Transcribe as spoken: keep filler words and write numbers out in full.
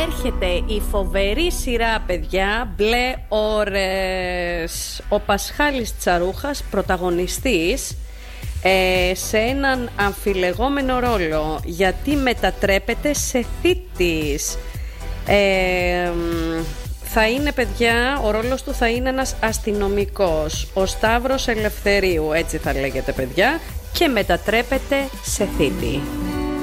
έρχεται η φοβερή σειρά, παιδιά, Μπλε Ώρες. Ο Πασχάλης Τσαρούχας, πρωταγωνιστής, ε, σε έναν αμφιλεγόμενο ρόλο, γιατί μετατρέπεται σε θήτης. ε, Θα είναι, παιδιά, ο ρόλος του θα είναι ένας αστυνομικός, ο Σταύρος Ελευθερίου, έτσι θα λέγεται, παιδιά, και μετατρέπεται σε θήτη.